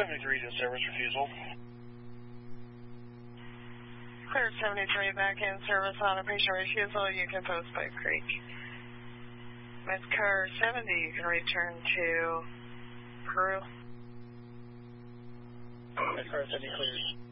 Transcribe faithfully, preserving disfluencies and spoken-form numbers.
seventy-three to service refusal. Clear seventy-three back in service on a patient refusal. You can post Pipe Creek. With car seventy, you can return to Peru. Car seventy clears.